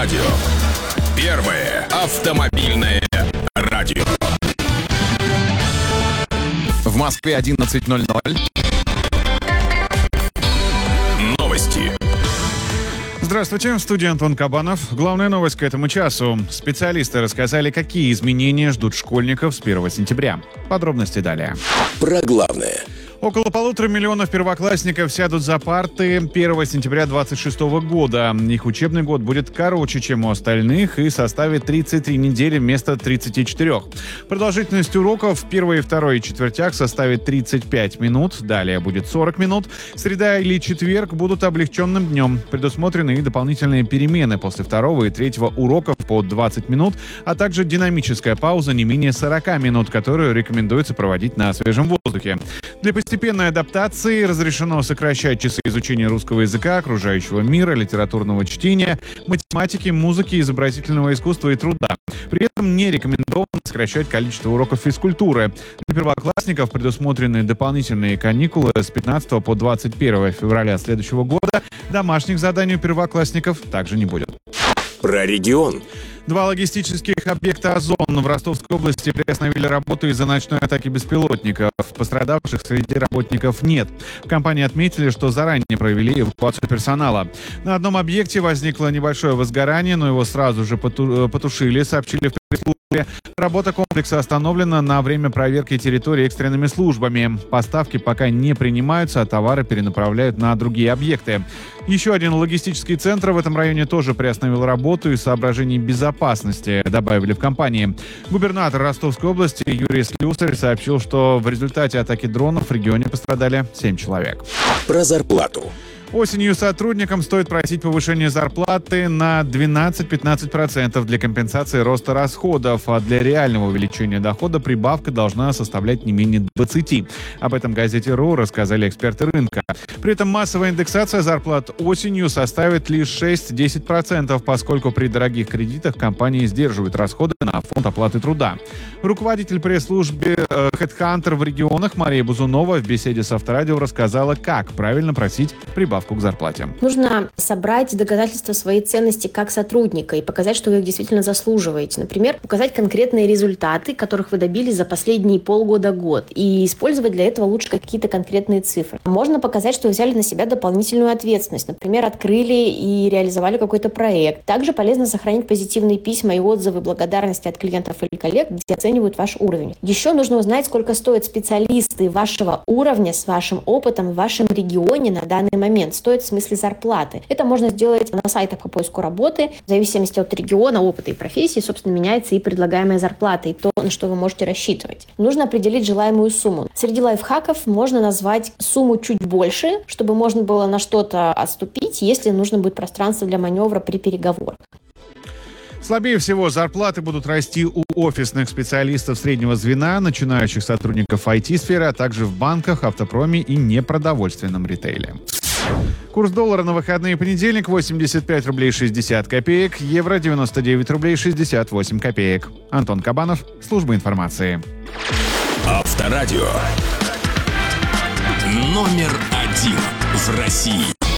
Авторадио. Первое автомобильное радио. В Москве 11:00. Новости. Здравствуйте, в студии Антон Кабанов. Главная новость к этому часу. Специалисты рассказали, какие изменения ждут школьников с 1 сентября. Подробности далее. Про главное. Около 1,5 миллиона первоклассников сядут за парты 1 сентября 2026 года. Их учебный год будет короче, чем у остальных, и составит 33 недели вместо 34. Продолжительность уроков в первой и второй четвертях составит 35 минут, далее будет 40 минут. Среда или четверг будут облегченным днем. Предусмотрены и дополнительные перемены после второго и третьего уроков по 20 минут, а также динамическая пауза не менее 40 минут, которую рекомендуется проводить на свежем воздухе. Для постепенной адаптации разрешено сокращать часы изучения русского языка, окружающего мира, литературного чтения, математики, музыки, изобразительного искусства и труда. При этом не рекомендовано сокращать количество уроков физкультуры. Для первоклассников предусмотрены дополнительные каникулы с 15 по 21 февраля следующего года. Домашних заданий у первоклассников также не будет. Про регион. 2 логистических объекта «Озон» в Ростовской области приостановили работу из-за ночной атаки беспилотников. Пострадавших среди работников нет. В компании отметили, что заранее провели эвакуацию персонала. На одном объекте возникло небольшое возгорание, но его сразу же потушили, сообщили в пресс-службе. Работа комплекса остановлена на время проверки территории экстренными службами. Поставки пока не принимаются, а товары перенаправляют на другие объекты. Еще один логистический центр в этом районе тоже приостановил работу из соображений безопасности, добавили в компании. Губернатор Ростовской области Юрий Слюсарь сообщил, что в результате атаки дронов в регионе пострадали 7 человек. Про зарплату. Осенью сотрудникам стоит просить повышение зарплаты на 12-15% для компенсации роста расходов, а для реального увеличения дохода прибавка должна составлять не менее 20%. Об этом газете РУ рассказали эксперты рынка. При этом массовая индексация зарплат осенью составит лишь 6-10%, поскольку при дорогих кредитах компании сдерживают расходы на фонд оплаты труда. Руководитель пресс-службы HeadHunter в регионах Мария Бузунова в беседе с Авторадио рассказала, как правильно просить прибавку к зарплате. Нужно собрать доказательства своей ценности как сотрудника и показать, что вы их действительно заслуживаете. Например, указать конкретные результаты, которых вы добились за последние полгода-год, и использовать для этого лучше какие-то конкретные цифры. Можно показать, что вы взяли на себя дополнительную ответственность. Например, открыли и реализовали какой-то проект. Также полезно сохранить позитивные письма и отзывы благодарности от клиентов или коллег, где оценивают ваш уровень. Еще нужно узнать, сколько стоят специалисты вашего уровня с вашим опытом в вашем регионе на данный момент. Стоит в смысле зарплаты. Это можно сделать на сайтах по поиску работы. В зависимости от региона, опыта и профессии, собственно, меняется и предлагаемая зарплата, и то, на что вы можете рассчитывать. Нужно определить желаемую сумму. Среди лайфхаков можно назвать сумму чуть больше, чтобы можно было на что-то отступить, если нужно будет пространство для маневра при переговорах. Слабее всего зарплаты будут расти у офисных специалистов среднего звена, начинающих сотрудников IT-сферы, а также в банках, автопроме и непродовольственном ритейле. Курс доллара на выходные: понедельник 85 рублей 60 копеек, евро 99 рублей 68 копеек. Антон Кабанов, служба информации. Авторадио. Номер 1 в России.